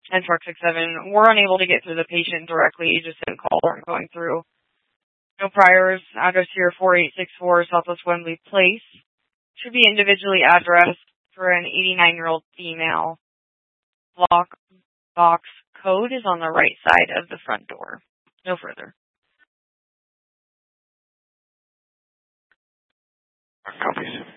and truck 67 were unable to get to the patient directly, just didn't call, weren't going through. No priors. Address here, 4864 Southwest Wembley Place. Should be individually addressed for an 89-year-old female. Lock box code is on the right side of the front door. No further. Copies.